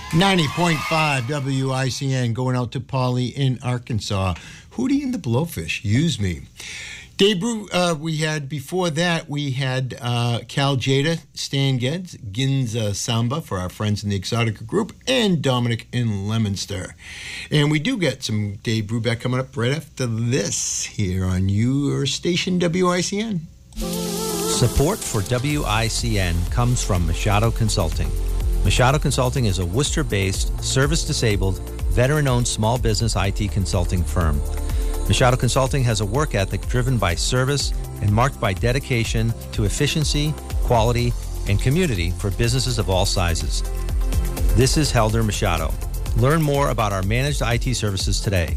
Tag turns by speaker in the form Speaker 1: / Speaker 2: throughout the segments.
Speaker 1: 90.5 WICN going out to Polly in Arkansas. Hootie and the Blowfish, use me. Dave Brew, we had before that, we had Cal Jada, Stan Getz, Ginza Samba for our friends in the Exotica group, and Dominic in Leominster. And we do get some Dave Brubeck coming up right after this here on your station WICN.
Speaker 2: Support for WICN comes from Machado Consulting. Machado Consulting is a Worcester-based, service-disabled, veteran-owned small business IT consulting firm. Machado Consulting has a work ethic driven by service and marked by dedication to efficiency, quality, and community for businesses of all sizes. This is Helder Machado. Learn more about our managed IT services today.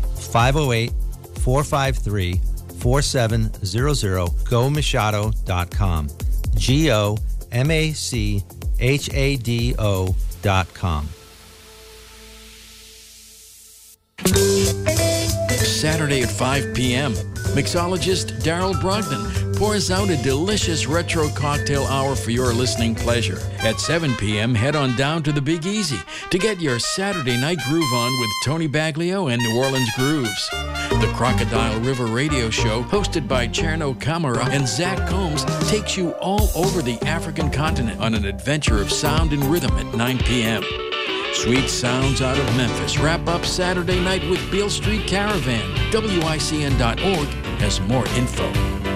Speaker 2: 508-453-4700, GoMachado.com. GoMachado.com.
Speaker 3: Saturday at 5 p.m., mixologist Daryl Brogdon pours out a delicious retro cocktail hour for your listening pleasure. At 7 p.m., head on down to the Big Easy to get your Saturday night groove on with Tony Baglio and New Orleans Grooves. The Crocodile River Radio Show, hosted by Cherno Kamara and Zach Combs, takes you all over the African continent on an adventure of sound and rhythm at 9 p.m. Sweet sounds out of Memphis wrap up Saturday night with Beale Street Caravan. WICN.org has more info.